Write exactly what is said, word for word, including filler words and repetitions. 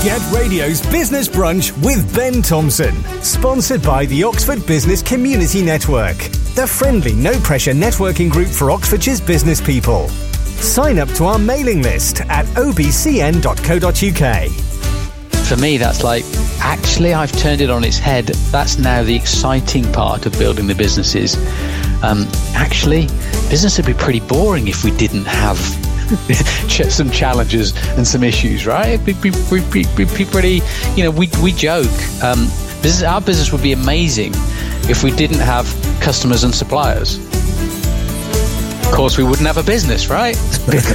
Get Radio's Business Brunch with Ben Thompson. Sponsored by the Oxford Business Community Network, the friendly, no-pressure networking group for Oxfordshire's business people. Sign up to our mailing list at o b c n dot co dot u k. For me, that's like, actually, I've turned it on its head. That's now the exciting part of building the businesses. Um, actually, business would be pretty boring if we didn't have some challenges and some issues, right? It'd be, be, be, be, be pretty, you know, we we joke. Um, business, our business would be amazing if we didn't have customers and suppliers. Of course, we wouldn't have a business, right?